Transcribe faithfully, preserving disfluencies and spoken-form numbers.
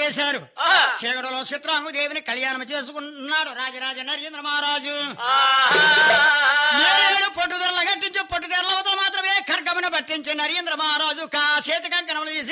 చేశారు. శేగడలో చిత్రాంగు దేవిని కళ్యాణం చేసుకున్నాడు రాజరాజ నరేంద్ర మహారాజు. ఏడు పట్టుదల గట్టించి పట్టుదల మాత్రమే ఖడ్గమును పట్టించి నరేంద్ర మహారాజు కా చేతి కంకణములు తీసి